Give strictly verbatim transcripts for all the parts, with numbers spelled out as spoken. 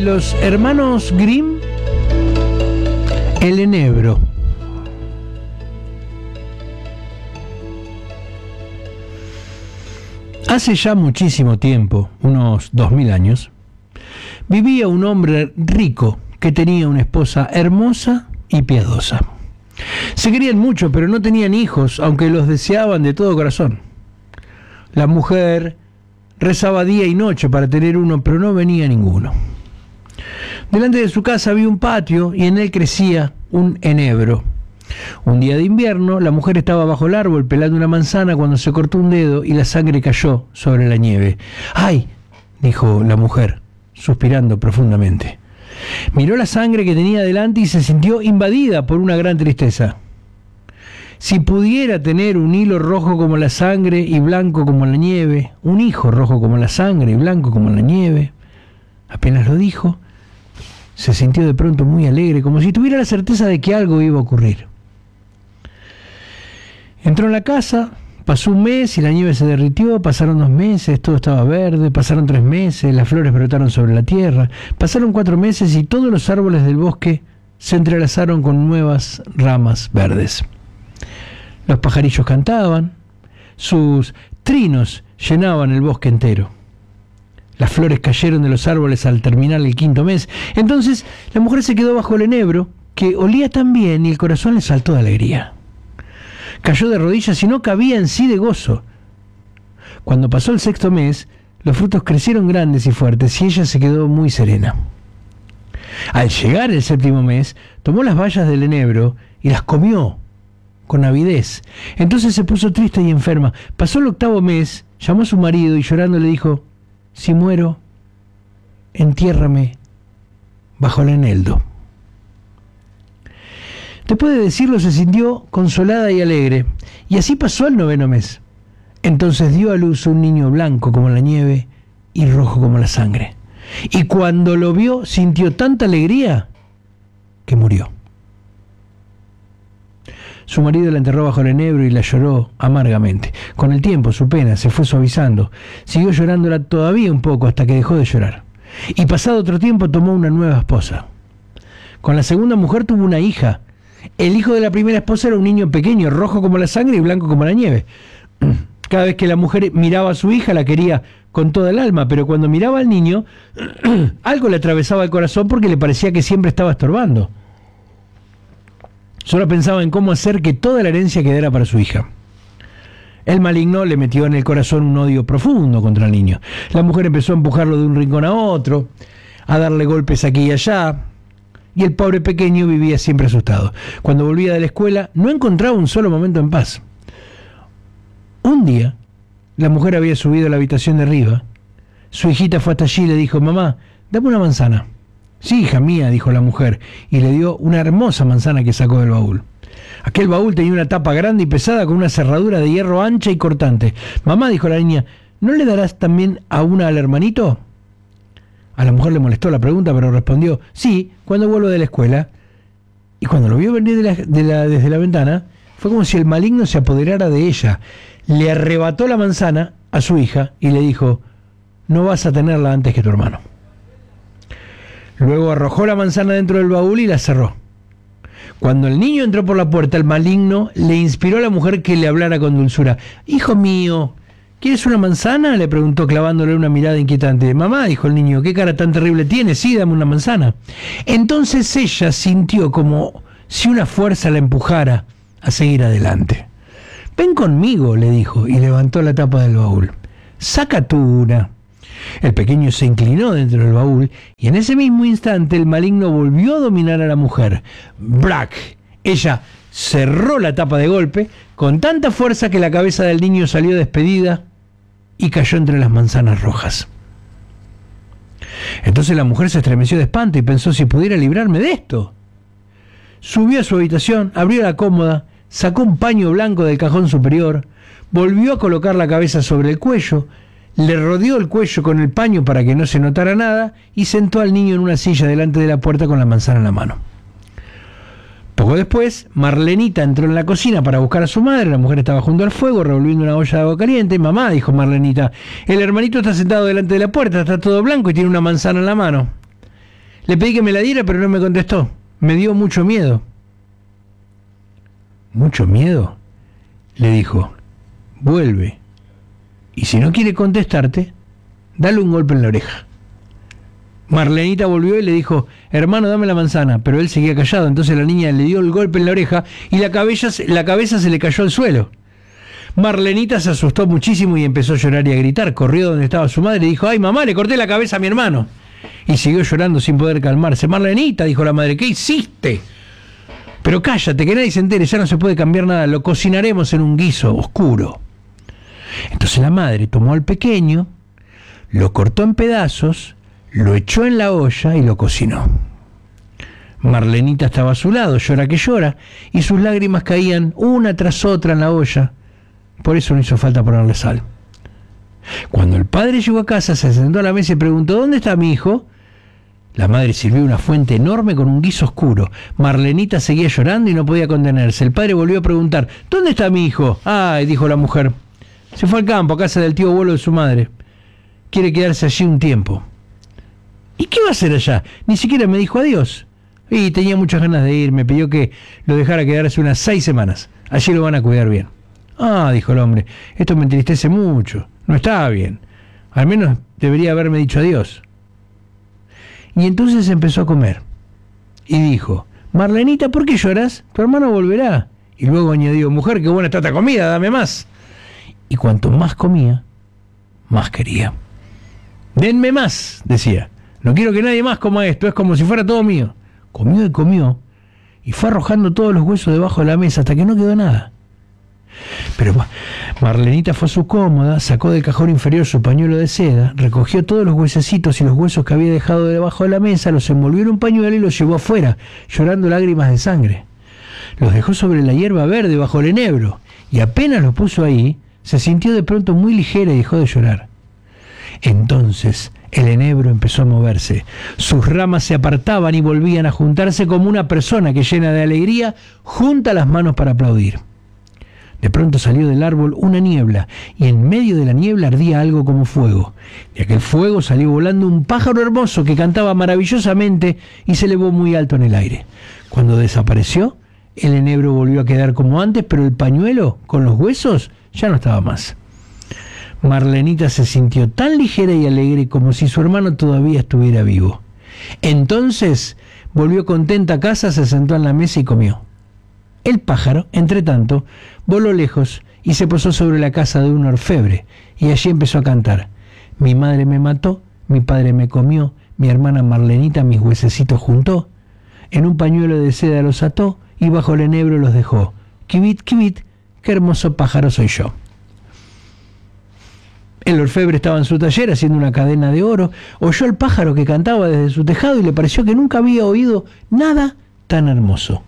los hermanos Grimm, el enebro. Hace ya muchísimo tiempo, unos dos mil años, vivía un hombre rico que tenía una esposa hermosa y piadosa. Se querían mucho, pero no tenían hijos, aunque los deseaban de todo corazón. La mujer rezaba día y noche para tener uno, pero no venía ninguno. Delante de su casa había un patio y en él crecía un enebro. Un día de invierno, la mujer estaba bajo el árbol pelando una manzana cuando se cortó un dedo y la sangre cayó sobre la nieve. ¡Ay!, dijo la mujer, suspirando profundamente. Miró la sangre que tenía delante y se sintió invadida por una gran tristeza. Si pudiera tener un hilo rojo como la sangre y blanco como la nieve, un hijo rojo como la sangre y blanco como la nieve, apenas lo dijo, se sintió de pronto muy alegre, como si tuviera la certeza de que algo iba a ocurrir. Entró en la casa, pasó un mes y la nieve se derritió, pasaron dos meses, todo estaba verde, pasaron tres meses, las flores brotaron sobre la tierra, pasaron cuatro meses y todos los árboles del bosque se entrelazaron con nuevas ramas verdes. Los pajarillos cantaban, sus trinos llenaban el bosque entero. Las flores cayeron de los árboles al terminar el quinto mes. Entonces la mujer se quedó bajo el enebro, que olía tan bien y el corazón le saltó de alegría. Cayó de rodillas y no cabía en sí de gozo. Cuando pasó el sexto mes, los frutos crecieron grandes y fuertes y ella se quedó muy serena. Al llegar el séptimo mes, tomó las bayas del enebro y las comió con avidez. Entonces se puso triste y enferma. Pasó el octavo mes, llamó a su marido y llorando le dijo: si muero, entiérrame bajo el eneldo. Después de decirlo se sintió consolada y alegre, y así pasó el noveno mes. Entonces dio a luz un niño blanco como la nieve y rojo como la sangre. Y cuando lo vio sintió tanta alegría que murió. Su marido la enterró bajo el enebro y la lloró amargamente. Con el tiempo su pena se fue suavizando. Siguió llorándola todavía un poco hasta que dejó de llorar. Y pasado otro tiempo tomó una nueva esposa. Con la segunda mujer tuvo una hija. El hijo de la primera esposa era un niño pequeño, rojo como la sangre y blanco como la nieve. Cada vez que la mujer miraba a su hija la quería con toda el alma, pero cuando miraba al niño algo le atravesaba el corazón porque le parecía que siempre estaba estorbando. Solo pensaba en cómo hacer que toda la herencia quedara para su hija. El maligno le metió en el corazón un odio profundo contra el niño. La mujer empezó a empujarlo de un rincón a otro, a darle golpes aquí y allá, y el pobre pequeño vivía siempre asustado. Cuando volvía de la escuela no encontraba un solo momento en paz. Un día, la mujer había subido a la habitación de arriba. Su hijita fue hasta allí y le dijo: mamá, dame una manzana. Sí, hija mía, dijo la mujer, y le dio una hermosa manzana que sacó del baúl. Aquel baúl tenía una tapa grande y pesada con una cerradura de hierro ancha y cortante. Mamá, dijo la niña, ¿no le darás también a una al hermanito? A la mujer le molestó la pregunta, pero respondió: sí, cuando vuelvo de la escuela. Y cuando lo vio venir de la, de la, desde la ventana, fue como si el maligno se apoderara de ella. Le arrebató la manzana a su hija y le dijo: no vas a tenerla antes que tu hermano. Luego arrojó la manzana dentro del baúl y la cerró. Cuando el niño entró por la puerta, el maligno le inspiró a la mujer que le hablara con dulzura. Hijo mío, ¿quieres una manzana?, le preguntó clavándole una mirada inquietante. Mamá, dijo el niño, ¿qué cara tan terrible tienes? Sí, dame una manzana. Entonces ella sintió como si una fuerza la empujara a seguir adelante. Ven conmigo, le dijo, y levantó la tapa del baúl. Saca tú una. El pequeño se inclinó dentro del baúl y en ese mismo instante el maligno volvió a dominar a la mujer. ¡Brac! Ella cerró la tapa de golpe con tanta fuerza que la cabeza del niño salió despedida y cayó entre las manzanas rojas. Entonces la mujer se estremeció de espanto y pensó si pudiera librarme de esto. Subió a su habitación, abrió la cómoda, sacó un paño blanco del cajón superior, volvió a colocar la cabeza sobre el cuello, le rodeó el cuello con el paño para que no se notara nada y sentó al niño en una silla delante de la puerta con la manzana en la mano. Poco después, Marlenita entró en la cocina para buscar a su madre. La mujer estaba junto al fuego revolviendo una olla de agua caliente. Mamá, dijo Marlenita, el hermanito está sentado delante de la puerta, está todo blanco y tiene una manzana en la mano. Le pedí que me la diera, pero no me contestó. Me dio mucho miedo. ¿Mucho miedo? Le dijo. Vuelve. Y si no quiere contestarte, dale un golpe en la oreja. Marlenita volvió y le dijo, hermano, dame la manzana, pero él seguía callado. Entonces la niña le dio el golpe en la oreja y la cabeza, la cabeza se le cayó al suelo. Marlenita se asustó muchísimo y empezó a llorar y a gritar. Corrió donde estaba su madre y dijo, ay mamá, le corté la cabeza a mi hermano. Y siguió llorando sin poder calmarse. Marlenita, dijo la madre, ¿qué hiciste? Pero cállate, que nadie se entere, ya no se puede cambiar nada, lo cocinaremos en un guiso oscuro. Entonces la madre tomó al pequeño, lo cortó en pedazos, lo echó en la olla y lo cocinó. Marlenita estaba a su lado, llora que llora, y sus lágrimas caían una tras otra en la olla. Por eso no hizo falta ponerle sal. Cuando el padre llegó a casa, se sentó a la mesa y preguntó, ¿dónde está mi hijo? La madre sirvió una fuente enorme con un guiso oscuro. Marlenita seguía llorando y no podía contenerse. El padre volvió a preguntar, ¿dónde está mi hijo? Ay, dijo la mujer, se fue al campo, a casa del tío abuelo de su madre. Quiere quedarse allí un tiempo. ¿Y qué va a hacer allá? Ni siquiera me dijo adiós. Y tenía muchas ganas de ir, me pidió que lo dejara quedarse unas seis semanas. Allí lo van a cuidar bien. Ah, dijo el hombre, esto me entristece mucho. No estaba bien. Al menos debería haberme dicho adiós. Y entonces empezó a comer. Y dijo, Marlenita, ¿por qué lloras? Tu hermano volverá. Y luego añadió, mujer, qué buena está esta comida, dame más. Y cuanto más comía, más quería. Denme más, decía. No quiero que nadie más coma esto, es como si fuera todo mío. Comió y comió, y fue arrojando todos los huesos debajo de la mesa hasta que no quedó nada. Pero Marlenita fue a su cómoda, sacó del cajón inferior su pañuelo de seda, recogió todos los huesecitos y los huesos que había dejado debajo de la mesa, los envolvió en un pañuelo y los llevó afuera, llorando lágrimas de sangre. Los dejó sobre la hierba verde bajo el enebro, y apenas los puso ahí, se sintió de pronto muy ligera y dejó de llorar. Entonces el enebro empezó a moverse, sus ramas se apartaban y volvían a juntarse como una persona que, llena de alegría, junta las manos para aplaudir. De pronto salió del árbol una niebla, y en medio de la niebla ardía algo como fuego. De aquel fuego salió volando un pájaro hermoso que cantaba maravillosamente y se elevó muy alto en el aire. Cuando desapareció, el enebro volvió a quedar como antes, pero el pañuelo con los huesos ya no estaba más. Marlenita se sintió tan ligera y alegre como si su hermano todavía estuviera vivo. Entonces volvió contenta a casa, se sentó en la mesa y comió. El pájaro, entre tanto, voló lejos y se posó sobre la casa de un orfebre, y allí empezó a cantar. Mi madre me mató, mi padre me comió, mi hermana Marlenita mis huesecitos juntó, en un pañuelo de seda los ató, y bajo el enebro los dejó. Quibit, quibit, qué hermoso pájaro soy yo. El orfebre estaba en su taller haciendo una cadena de oro, oyó al pájaro que cantaba desde su tejado y le pareció que nunca había oído nada tan hermoso.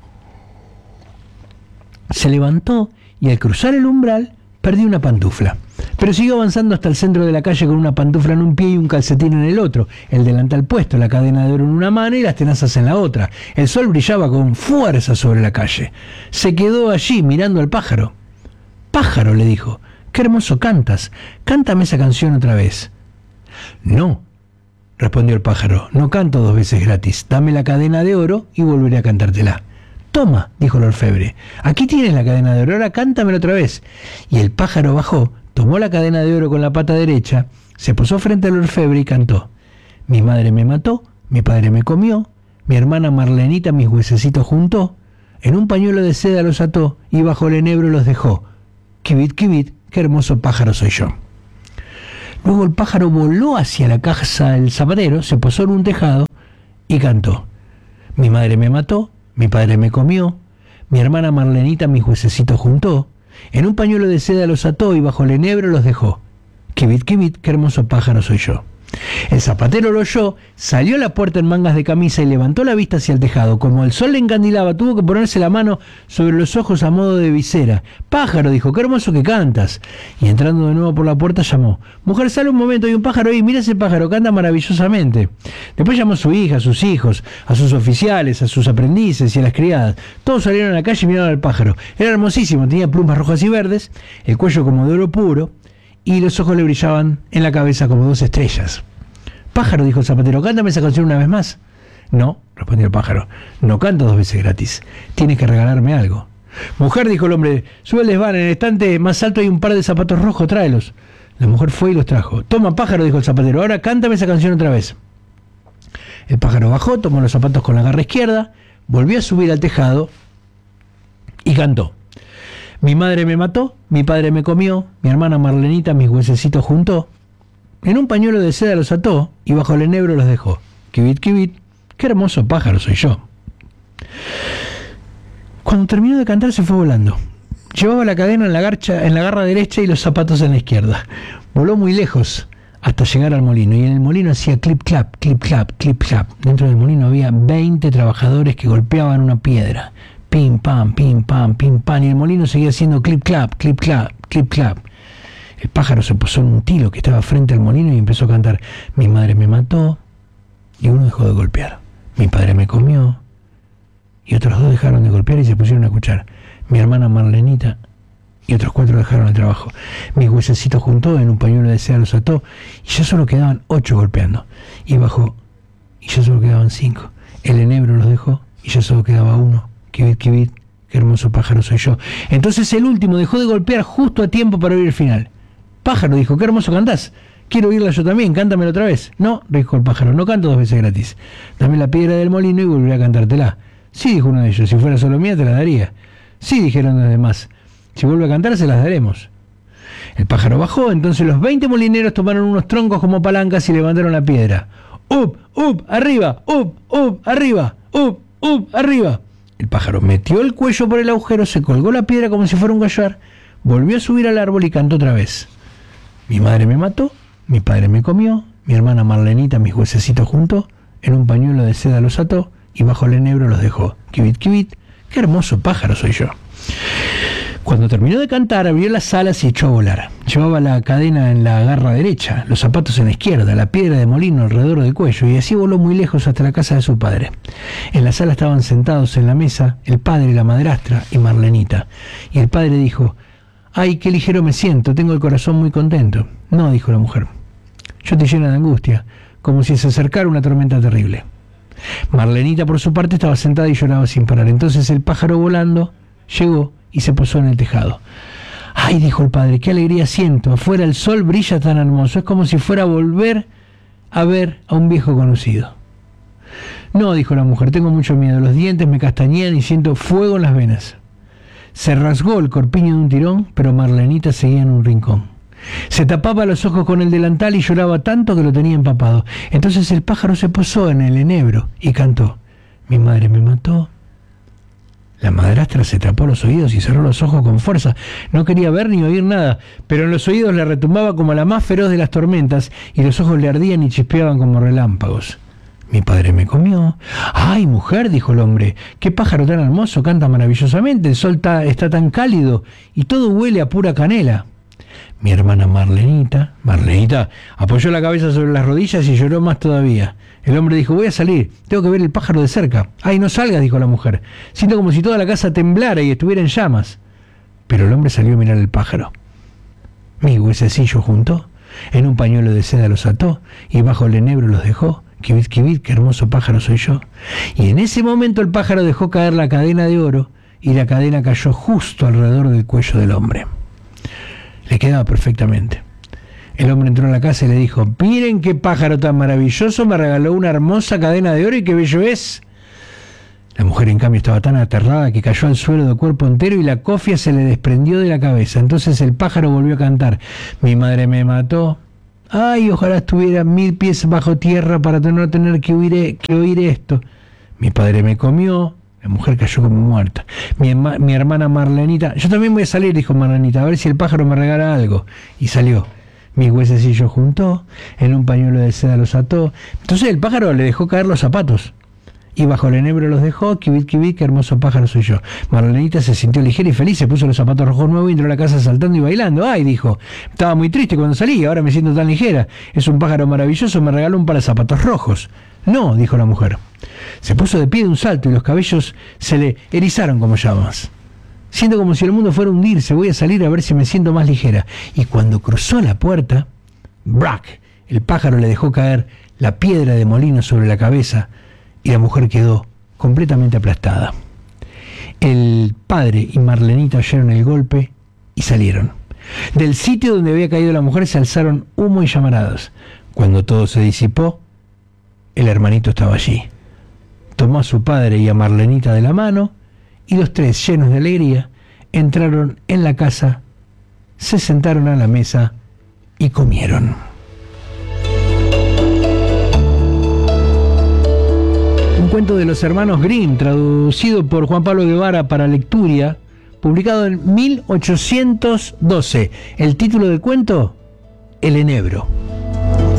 Se levantó y al cruzar el umbral perdió una pantufla, pero siguió avanzando hasta el centro de la calle con una pantufla en un pie y un calcetín en el otro, el delantal puesto, la cadena de oro en una mano y las tenazas en la otra. El sol brillaba con fuerza sobre la calle. Se quedó allí mirando al pájaro. Pájaro, le dijo, qué hermoso cantas, cántame esa canción otra vez. No, respondió el pájaro, no canto dos veces gratis, dame la cadena de oro y volveré a cantártela. Toma, dijo el orfebre, aquí tienes la cadena de oro, ahora cántamela otra vez. Y el pájaro bajó, tomó la cadena de oro con la pata derecha, se posó frente al orfebre y cantó. Mi madre me mató, mi padre me comió, mi hermana Marlenita mis huesecitos juntó, en un pañuelo de seda los ató y bajo el enebro los dejó. Quibit, quibit, qué hermoso pájaro soy yo. Luego el pájaro voló hacia la casa del zapatero, se posó en un tejado y cantó. Mi madre me mató, mi padre me comió, mi hermana Marlenita mis huesecitos juntó, en un pañuelo de seda los ató y bajo el enebro los dejó. Quibit, quibit, qué hermoso pájaro soy yo. El zapatero lo oyó, salió a la puerta en mangas de camisa y levantó la vista hacia el tejado. Como el sol le encandilaba, tuvo que ponerse la mano sobre los ojos a modo de visera. Pájaro, dijo, qué hermoso que cantas. Y entrando de nuevo por la puerta llamó. Mujer, sale un momento, hay un pájaro ahí, mira ese pájaro, canta maravillosamente. Después llamó a su hija, a sus hijos, a sus oficiales, a sus aprendices y a las criadas. Todos salieron a la calle y miraron al pájaro. Era hermosísimo, tenía plumas rojas y verdes, el cuello como de oro puro, y los ojos le brillaban en la cabeza como dos estrellas. Pájaro, dijo el zapatero, cántame esa canción una vez más. No, respondió el pájaro, no canto dos veces gratis, tienes que regalarme algo. Mujer, dijo el hombre, sube el desván, en el estante más alto hay un par de zapatos rojos, tráelos. La mujer fue y los trajo. Toma, pájaro, dijo el zapatero, ahora cántame esa canción otra vez. El pájaro bajó, tomó los zapatos con la garra izquierda, volvió a subir al tejado y cantó. Mi madre me mató, mi padre me comió, mi hermana Marlenita mis huesecitos juntó, en un pañuelo de seda los ató y bajo el enebro los dejó. Quibit, quibit, qué hermoso pájaro soy yo. Cuando terminó de cantar se fue volando. Llevaba la cadena en la, garcha, en la garra derecha y los zapatos en la izquierda. Voló muy lejos hasta llegar al molino, y en el molino hacía clip clap, clip clap, clip clap. Dentro del molino había veinte trabajadores que golpeaban una piedra. Pim pam, pim pam, pim pam, y el molino seguía haciendo clip clap, clip clap, clip clap. El pájaro se posó en un tilo que estaba frente al molino y empezó a cantar. Mi madre me mató, y uno dejó de golpear. Mi padre me comió, y otros dos dejaron de golpear y se pusieron a escuchar. Mi hermana Marlenita y otros cuatro dejaron el trabajo. Mis huesecitos juntó, en un pañuelo de seda los ató, y ya solo quedaban ocho golpeando. Y bajó, y ya solo quedaban cinco. El enebro los dejó, y ya solo quedaba uno. Quibit, quibit, qué hermoso pájaro soy yo. Entonces el último dejó de golpear justo a tiempo para oír el final. Pájaro, dijo, qué hermoso cantás. Quiero oírla yo también, cántamelo otra vez. No, dijo el pájaro, no canto dos veces gratis. Dame la piedra del molino y volveré a cantártela. Sí, dijo uno de ellos, si fuera solo mía te la daría. Sí, dijeron los demás, si vuelve a cantar se las daremos. El pájaro bajó, entonces los veinte molineros tomaron unos troncos como palancas y levantaron la piedra. ¡Up, up, arriba! ¡Up, up, arriba! ¡Up, up, arriba! El pájaro metió el cuello por el agujero, se colgó la piedra como si fuera un gallar, volvió a subir al árbol y cantó otra vez. Mi madre me mató, mi padre me comió, mi hermana Marlenita mis huesecitos juntó, en un pañuelo de seda los ató y bajo el enebro los dejó. Quibit, quibit, qué hermoso pájaro soy yo. Cuando terminó de cantar, abrió las alas y echó a volar. Llevaba la cadena en la garra derecha, los zapatos en la izquierda, la piedra de molino alrededor del cuello, y así voló muy lejos hasta la casa de su padre. En la sala estaban sentados en la mesa el padre, la madrastra y Marlenita. Y el padre dijo, ¡ay, qué ligero me siento! Tengo el corazón muy contento. No, dijo la mujer, yo te lleno de angustia, como si se acercara una tormenta terrible. Marlenita, por su parte, estaba sentada y lloraba sin parar. Entonces el pájaro volando llegó y se posó en el tejado. ¡Ay!, dijo el padre, qué alegría siento. Afuera el sol brilla tan hermoso. Es como si fuera a volver a ver a un viejo conocido. No, dijo la mujer, tengo mucho miedo. Los dientes me castañean y siento fuego en las venas. Se rasgó el corpiño de un tirón, pero Marlenita seguía en un rincón. Se tapaba los ojos con el delantal y lloraba tanto que lo tenía empapado. Entonces el pájaro se posó en el enebro y cantó. Mi madre me mató. La madrastra se tapó los oídos y cerró los ojos con fuerza. No quería ver ni oír nada, pero en los oídos le retumbaba como la más feroz de las tormentas y los ojos le ardían y chispeaban como relámpagos. Mi padre me comió. ¡Ay, mujer!, dijo el hombre, qué pájaro tan hermoso, canta maravillosamente, el sol ta, está tan cálido y todo huele a pura canela. Mi hermana Marlenita, Marlenita apoyó la cabeza sobre las rodillas y lloró más todavía. El hombre dijo, voy a salir, tengo que ver el pájaro de cerca. Ay, no salgas, dijo la mujer, siento como si toda la casa temblara y estuviera en llamas. Pero el hombre salió a mirar el pájaro. Mi huesecillo juntó, en un pañuelo de seda los ató y bajo el enebro los dejó. Quibit, quibit, qué hermoso pájaro soy yo. Y en ese momento el pájaro dejó caer la cadena de oro y la cadena cayó justo alrededor del cuello del hombre. Le quedaba perfectamente. El hombre entró en la casa y le dijo, miren qué pájaro tan maravilloso, me regaló una hermosa cadena de oro y qué bello es. La mujer, en cambio, estaba tan aterrada que cayó al suelo de cuerpo entero y la cofia se le desprendió de la cabeza. Entonces el pájaro volvió a cantar, mi madre me mató. Ay, ojalá estuviera mil pies bajo tierra para no tener que oír, que oír esto. Mi padre me comió. La mujer cayó como muerta. Mi, mi hermana Marlenita, yo también voy a salir, dijo Marlenita, a ver si el pájaro me regala algo. Y salió. Mis huesecillos juntó, en un pañuelo de seda los ató. Entonces el pájaro le dejó caer los zapatos. Y bajo el enebro los dejó. Quibit, quibit, qué hermoso pájaro soy yo. Marlenita se sintió ligera y feliz, se puso los zapatos rojos nuevos y entró a la casa saltando y bailando. Ay, dijo, estaba muy triste cuando salí, ahora me siento tan ligera. Es un pájaro maravilloso, me regaló un par de zapatos rojos. No, dijo la mujer. Se puso de pie de un salto y los cabellos se le erizaron como llamas. Siento como si el mundo fuera a hundirse, voy a salir a ver si me siento más ligera. Y cuando cruzó la puerta, ¡brac!, el pájaro le dejó caer la piedra de molino sobre la cabeza y la mujer quedó completamente aplastada. El padre y Marlenita oyeron el golpe y salieron. Del sitio donde había caído la mujer se alzaron humo y llamaradas. Cuando todo se disipó, el hermanito estaba allí. Tomó a su padre y a Marlenita de la mano y los tres, llenos de alegría, entraron en la casa, se sentaron a la mesa y comieron. Un cuento de los hermanos Grimm, traducido por Juan Pablo Guevara para Lecturia, publicado en mil ochocientos doce. El título del cuento, El enebro.